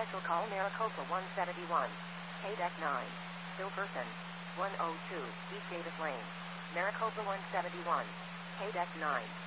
Special call Maricopa 171. Deck 9. Silverton. 102. East Davis Lane. Maricopa 171. Deck 9.